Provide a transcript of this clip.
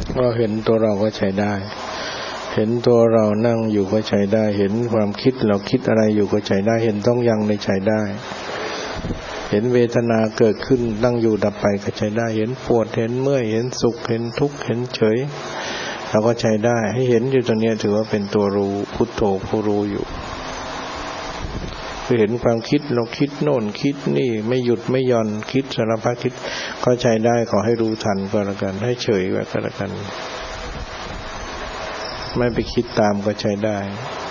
เราเห็นตัวเราก็ใช้ได้เห็นตัวเรานั่งอยู่ก็ใช้ได้เห็นความคิดเราคิดอะไรอยู่ก็ใช้ได้เห็นต้องยังในใช้ได้เห็นเวทนาเกิดขึ้นตั้งอยู่ดับไปก็ใช้ได้เห็นปวดเห็นเมื่อยเห็นสุขเห็นทุกข์เห็นเฉยเราก็ใช้ได้ให้เห็นอยู่ตรงนี้ถือว่าเป็นตัวรู้พุทโธผู้รู้อยู่คือเห็นความคิดเราคิดโน่นคิดนี่ไม่หยุดไม่หย่อนคิดสารพัดคิดก็ใช้ได้ขอให้รู้ทันก็แล้วกันให้เฉยไว้ก็แล้วกันไม่ไปคิดตามก็ใช้ได้